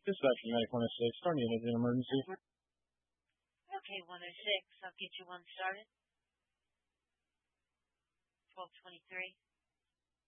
Dispatch from Medic 106, starting unit in emergency. Okay, 106. I'll get you one started. 1223.